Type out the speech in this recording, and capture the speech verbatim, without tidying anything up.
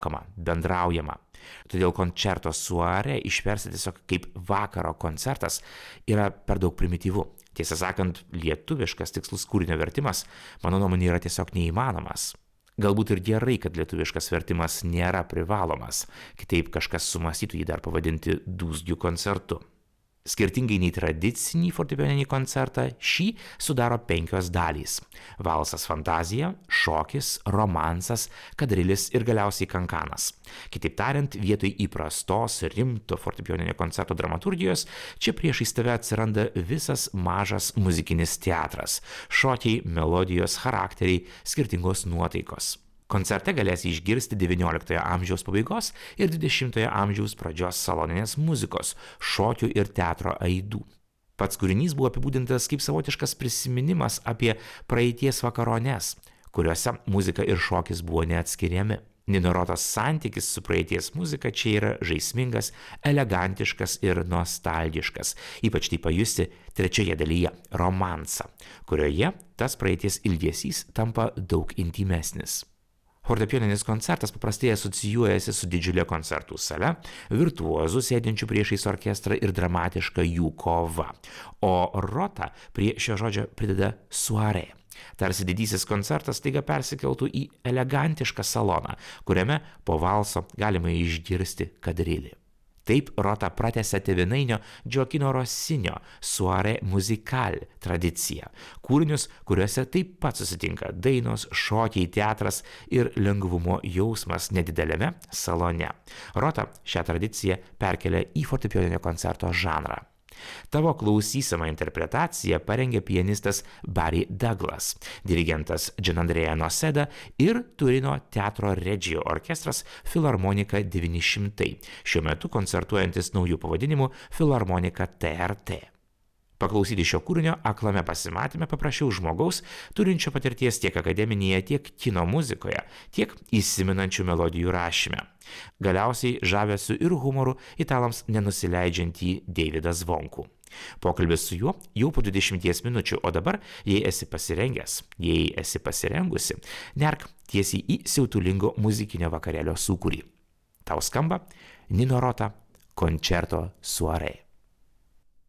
bendraujama. Todėl koncerto soirée išversti tiesiog kaip vakaro koncertas yra per daug primityvu. Tiesą sakant, lietuviškas tikslus kūrinio vertimas, mano nuomonė, yra tiesiog neįmanomas. Galbūt ir gerai, kad lietuviškas vertimas nėra privalomas, kitaip kažkas sumąstytų jį dar pavadinti dūzgių koncertu. Skirtingai nei tradicinį fortepijoninį koncertą, šį sudaro penkios dalys – valsas fantazija, šokis, romansas, kadrilis ir galiausiai kankanas. Kitaip tariant, vietoj įprastos rimto fortepijoninio koncerto dramaturgijos, čia priešais tave atsiranda visas mažas muzikinis teatras – šokiai, melodijos, charakteriai, skirtingos nuotaikos. Koncerte galėsi išgirsti devynioliktojo amžiaus pabaigos ir dvidešimtojo amžiaus pradžios saloninės muzikos, šokių ir teatro aidų. Pats kūrinys buvo apibūdintas kaip savotiškas prisiminimas apie praeities vakarones, kuriuose muzika ir šokis buvo neatskiriami. Ninorotos santykis su praeities muzika čia yra žaismingas, elegantiškas ir nostalgiškas, ypač tai pajusti trečioje dalyje – romansą, kurioje tas praeities ilgesys tampa daug intymesnis. Fortepijoninis koncertas paprastai asocijuojasi su didžiulė koncertų sale, virtuozų sėdinčių priešais orkestrą ir dramatiška jų kova, o rota prie šio žodžio prideda soirée. Tarsi didysis koncertas staiga persikeltų į elegantišką saloną, kuriame po valso galima išgirsti kadrilį. Taip rota pratęsia tėvynainio Gioachino Rossinio soirée musicale tradiciją, kūrinius, kuriuose taip pat susitinka dainos, šokiai, teatras ir lengvumo jausmas nedideliame salone. Rota šią tradiciją perkelia į fortepijoninio koncerto žanrą. Tavo klausysamą interpretaciją parengė pianistas Barry Douglas, dirigentas Gianandrea Noseda ir Turino Teatro Regio orkestras Filharmonika devyni šimtai, šiuo metu koncertuojantis naujų pavadinimų Filharmonika T R T. Paklausyti šio kūrinio aklame pasimatyme paprašiau žmogaus, turinčio patirties tiek akademinėje, tiek kino muzikoje, tiek įsiminančių melodijų rašyme. Galiausiai žavesiu ir humoru italams nenusileidžiantį Davidą Zvonkų. Pokalbis su juo jau po dvidešimties minučių, o dabar, jei esi pasirengęs, jei esi pasirengusi, nerk tiesiai į siautulingo muzikinio vakarėlio sūkurį. Tau skamba Nino Rota koncerto soirée.